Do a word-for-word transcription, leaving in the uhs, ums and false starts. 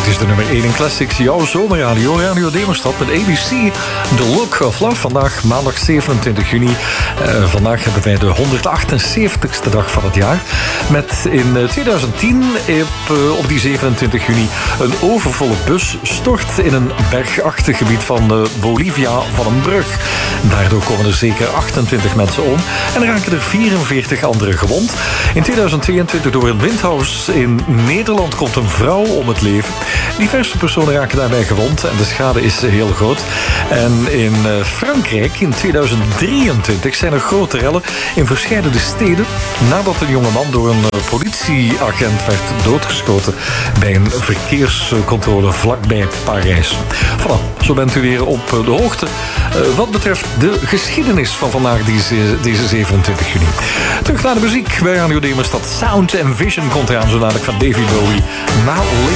Dit is de nummer één in Classics, jouw zomerradio, Radio Demerstad met A B C, The Look of Love. Vandaag, maandag zevenentwintig juni. Uh, vandaag hebben wij de honderdachtenzeventigste dag van het jaar. Met in tweeduizend tien, op, uh, op die zevenentwintig juni, een overvolle bus stort in een bergachtig gebied van uh, Bolivia van een brug. Daardoor komen er zeker achtentwintig mensen om en raken er vierenveertig anderen gewond. In tweeduizend tweeëntwintig door een windhoos in Nederland komt een vrouw om het leven. Diverse personen raken daarbij gewond en de schade is heel groot. En in Frankrijk in tweeduizend drieëntwintig zijn er grote rellen in verschillende steden nadat een jongeman door een politieagent werd doodgeschoten bij een verkeerscontrole vlakbij Parijs. Voilà, zo bent u weer op de hoogte wat betreft de geschiedenis van vandaag, deze, deze zevenentwintig juni. Terug naar de muziek bij Radio Demerstad. Sound and Vision komt eraan zo dadelijk van David Bowie. Na